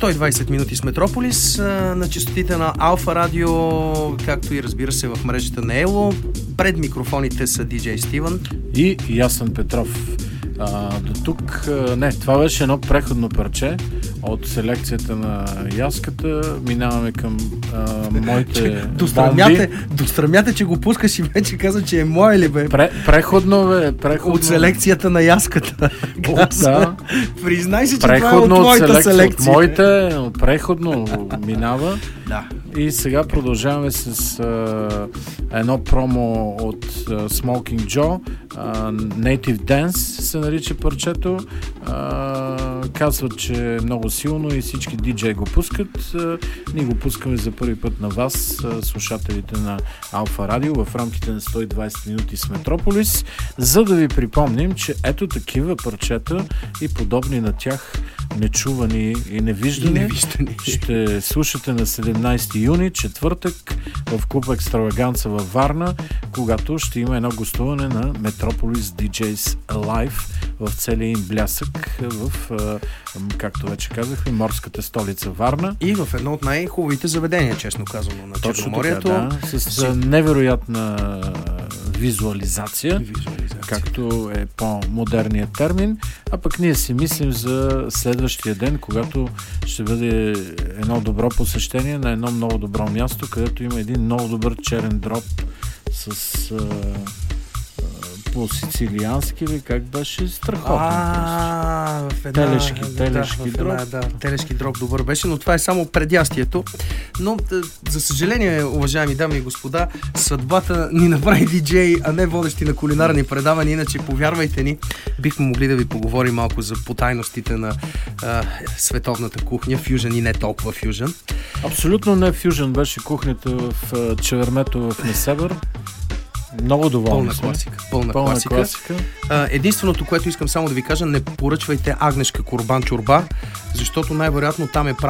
120 минути с Метрополис на честотите на Алфа Радио, както и разбира се в мрежата на Ело. Пред микрофоните са диджей Стивън и Ясен Петров. До тук, това беше едно преходно парче от селекцията на Яската. Минаваме към моите бомби. Дострамяте, че го пускаш и вече каза, че е мое ли бе? Преходно. От селекцията на Яската. Да. Признай се, че това е от твоята селекция. От моите, преходно минава. Да. И сега продължаваме с едно промо от Smoking Joe. Native Dance се нарича парчето. Казват, че е много силно и всички диджеи го пускат. Ние го пускаме за първи път на вас, слушателите на Алфа Радио, в рамките на 120 минути с Метрополис, за да ви припомним, че ето такива парчета и подобни на тях, нечувани и невиждани, ще слушате на 17 юни, четвъртък, в клуб Екстраваганца във Варна, когато ще има едно гостуване на Метрополис DJs Live в целия им блясък в, както вече казахме, морската столица Варна. И в едно от най-хубавите заведения, честно казано, на Черноморието. Точно така, да, с невероятна визуализация, както е по-модерният термин, а пък ние си мислим за следващия ден, когато ще бъде едно добро посещение на едно много добро място, където има един много добър черен дроп с по-сицилиански или как беше, страхотно. Телешки дроп. Телешки дроп добър беше, но това е само предястието. Но, за съжаление, уважаеми дами и господа, съдбата ни направи диджей, а не водещи на кулинарни предавания. Иначе, повярвайте ни, бихме могли да ви поговорим малко за потайностите на световната кухня, фюжън и не толкова фюжън. Абсолютно не фюжън беше кухнята в Чевермето в Несебър. Много доволни сме. Пълна класика. Единственото, което искам само да ви кажа, не поръчвайте агнешка курбан чорба, защото най-вероятно там е